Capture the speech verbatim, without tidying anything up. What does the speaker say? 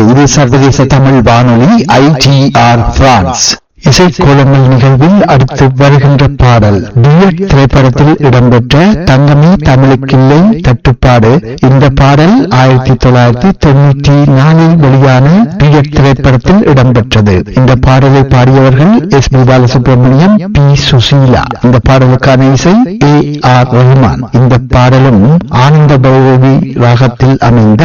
இது சர்வதேச தமிழ் வானொலி ஐ டி ஆர் பிரான்ஸ். இசைக்கோலங்கள் நிகழ்வில் அடுத்து வருகின்ற பாடல் டிஎட் திரைப்படத்தில் இடம்பெற்ற தங்கமே தமிழுக்கில்லை தட்டுப்பாடு. இந்த பாடல் ஆயிரத்தி தொள்ளாயிரத்தி தொண்ணூற்றி நாலில் வெளியான டிஎட் திரைப்படத்தில் இடம்பெற்றது. இந்த பாடலை பாடியவர்கள் S B Balasubramaniam, B Susheela. இந்த பாடலுக்கான இசை ஏ ஆர் ரஹ்மான். இந்த பாடலும் ஆனந்த பைரவி ராகத்தில் அமைந்த